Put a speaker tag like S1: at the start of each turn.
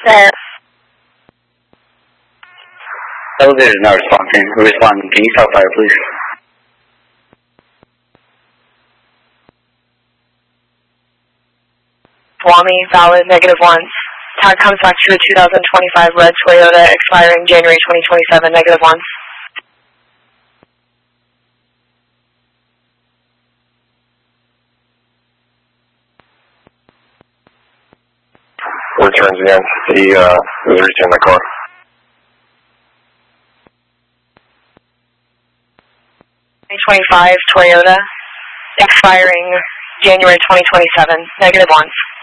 S1: Yes.
S2: Elevator is not responding. Responding. Can you tell fire, please?
S1: Swami, valid, -1. Tag comes back to a 2025 red Toyota expiring January 2027, -1.
S3: Returns again. He was reaching the car.
S1: -25 Toyota expiring January 2027, -1.